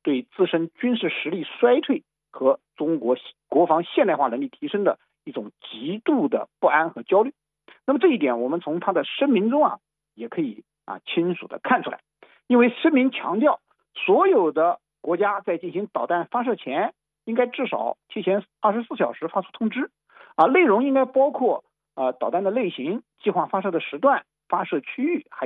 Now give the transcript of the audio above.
对自身军事实力衰退和中国国防现代化能力提升的一种极度的不安和焦虑。那么这一点我们从他的声明中也可以清楚的看出来，因为声明强调所有的国家在进行导弹发射前应该至少提前24小时发出通知内容应该包括导弹的类型、计划发射的时段、发射区域，还